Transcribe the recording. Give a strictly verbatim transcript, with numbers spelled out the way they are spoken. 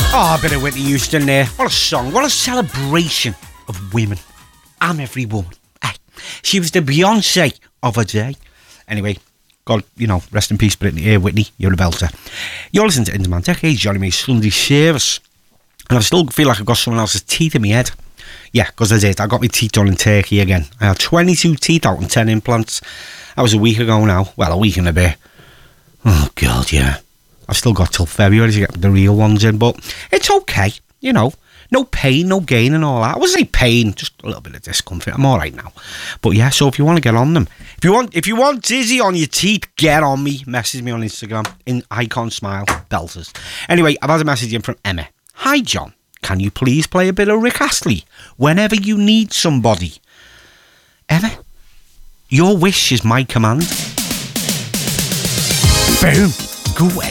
Oh, a bit of Whitney Houston there. What a song. What a celebration of women. I'm every woman. Hey, she was the Beyonce of her day. Anyway, God, you know, rest in peace, Brittany. Uh, Whitney, you're a belter. You're listening to Indie Man Decades, Johnny May's Sunday service. And I still feel like I've got someone else's teeth in my head. Yeah, because I did. I got my teeth done in Turkey again. I had twenty-two teeth out and ten implants. That was a week ago now. Well, a week and a bit. Oh, God, yeah. I've still got till February to get the real ones in, but it's okay, you know. No pain, no gain and all that. I wouldn't say pain, just a little bit of discomfort. I'm all right now. But yeah, so if you want to get on them, if you want if you want dizzy on your teeth, get on me. Message me on Instagram, in Icon Smile, Belters. Anyway, I've had a message in from Emma. Hi, John. Can you please play a bit of Rick Astley whenever you need somebody? Emma, your wish is my command. Boom. Go away.